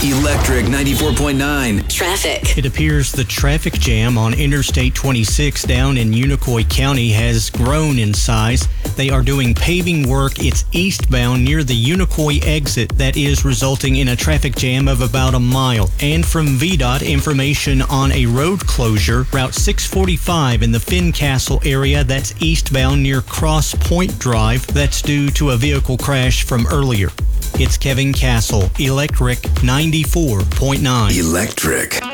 Electric 94.9. Traffic. It appears the traffic jam on Interstate 26 down in Unicoi County has grown in size. They are doing paving work. It's eastbound near the Unicoi exit that is resulting in a traffic jam of about a mile. And from VDOT, information on a road closure, Route 645 in the Fincastle area that's eastbound near Cross Point Drive. That's due to a vehicle crash from earlier. It's Kevin Castle, Electric 94.9. Electric.